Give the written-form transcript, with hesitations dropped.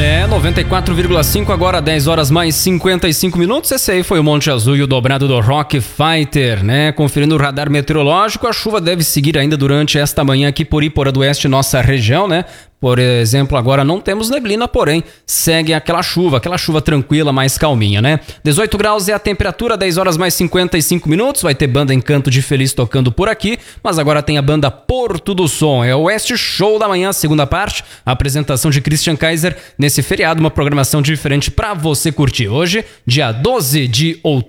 94,5 agora, 10 horas mais 55 minutos. Esse aí foi o Monte Azul e o dobrado do Rock Fighter, né? Conferindo o radar meteorológico, a chuva deve seguir ainda durante esta manhã aqui por Iporã do Oeste, nossa região, né? Por exemplo, agora não temos neblina, porém segue aquela chuva tranquila, mais calminha, né? 18 graus é a temperatura, 10 horas mais 55 minutos. Vai ter banda Encanto de Feliz tocando por aqui, mas agora tem a banda Porto do Som. É o Oeste Show da manhã, segunda parte, a apresentação de Christian Kaiser nesse feriado, uma programação diferente para você curtir. Hoje, dia 12 de outubro.